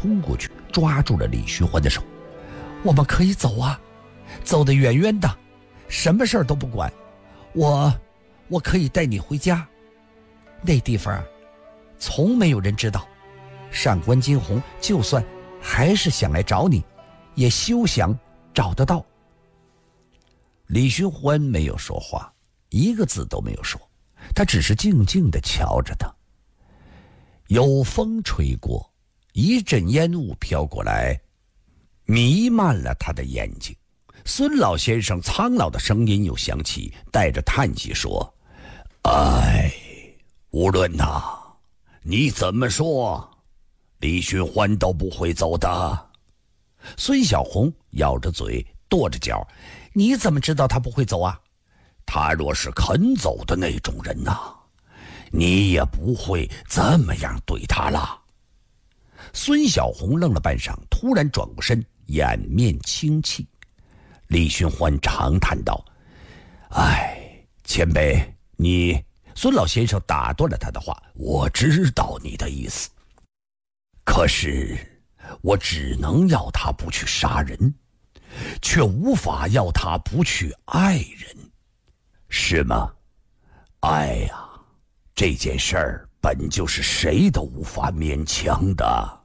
冲过去，抓住了李寻欢的手。我们可以走啊，走得远远的，什么事儿都不管。我可以带你回家。那地方啊，从没有人知道。上官金鸿就算还是想来找你，也休想找得到。李寻欢没有说话，一个字都没有说，他只是静静地瞧着他。有风吹过，一阵烟雾飘过来，弥漫了他的眼睛。孙老先生苍老的声音又响起，带着叹息说：哎，无论你怎么说，李寻欢都不会走的。孙小红咬着嘴跺着脚：你怎么知道他不会走啊？他若是肯走的那种人你也不会这么样对他了。孙小红愣了半晌，突然转过身，掩面轻泣。李寻欢长叹道：哎，前辈，你……孙老先生打断了他的话：我知道你的意思，可是我只能要他不去杀人，却无法要他不去爱人，是吗？爱呀，这件事儿本就是谁都无法勉强的。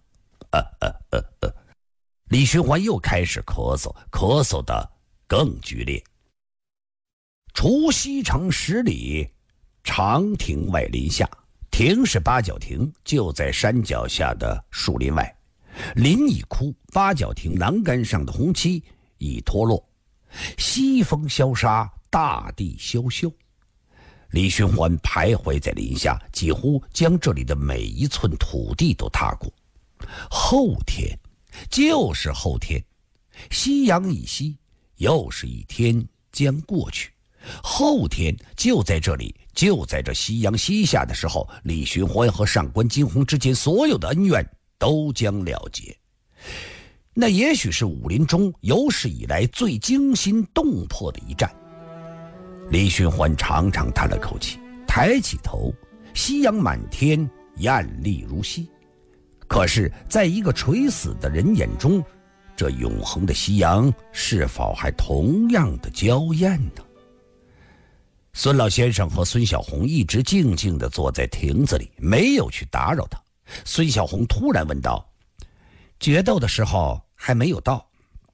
李寻欢又开始咳嗽，咳嗽的更剧烈。除西城10里，长亭外林下，亭是八角亭，就在山脚下的树林外。林已枯，八角亭栏杆上的红漆已脱落，西风萧杀，大地萧萧。李寻欢徘徊在林下，几乎将这里的每一寸土地都踏过。后天，就是后天，夕阳已西，又是一天将过去。后天就在这里，就在这夕阳西下的时候，李寻欢和上官金鸿之间所有的恩怨都将了结。那也许是武林中有史以来最惊心动魄的一战。李寻欢长长叹了口气，抬起头，夕阳满天，艳丽如昔。可是在一个垂死的人眼中，这永恒的夕阳是否还同样的娇艳呢？孙老先生和孙小红一直静静地坐在亭子里，没有去打扰他。孙小红突然问道：决斗的时候还没有到，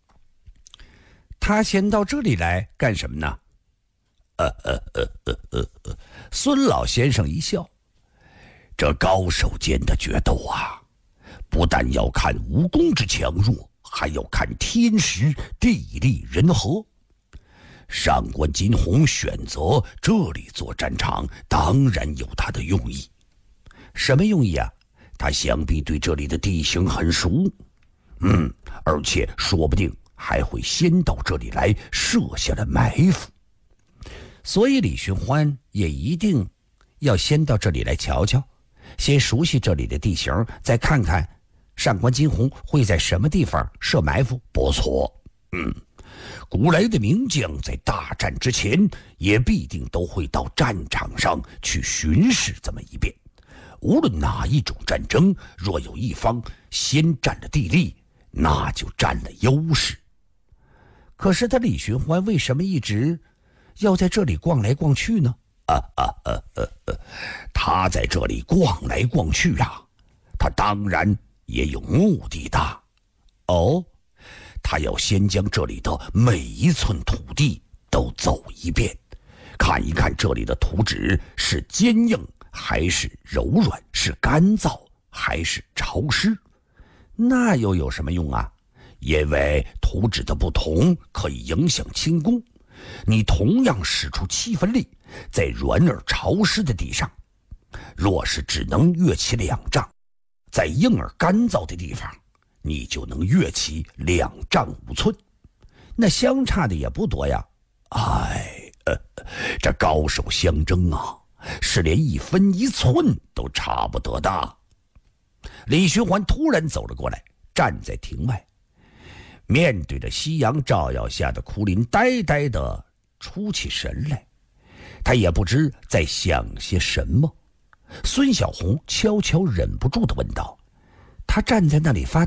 他先到这里来干什么呢？孙老先生一笑：这高手间的决斗不但要看武功之强弱，还要看天时地利人和。上官金鸿选择这里做战场，当然有他的用意。什么用意啊？他想必对这里的地形很熟，而且说不定还会先到这里来设下了埋伏。所以李寻欢也一定要先到这里来瞧瞧，先熟悉这里的地形，再看看上官金鸿会在什么地方设埋伏。不错，古来的名将在大战之前也必定都会到战场上去巡视这么一遍。无论哪一种战争，若有一方先占了地利，那就占了优势。可是他李寻欢为什么一直要在这里逛来逛去呢？他在这里逛来逛去他当然也有目的的。他要先将这里的每一寸土地都走一遍，看一看这里的土质是坚硬还是柔软，是干燥还是潮湿。那又有什么用啊？因为土质的不同可以影响轻功。你同样使出7分力，在软而潮湿的地上，若是只能跃起2丈，在硬而干燥的地方，你就能跃起2丈5寸，那相差的也不多呀。这高手相争是连1分1寸都差不得的。李寻欢突然走了过来，站在亭外，面对着夕阳照耀下的枯林，呆呆地出起神来。他也不知在想些什么。孙小红悄悄忍不住地问道：他站在那里发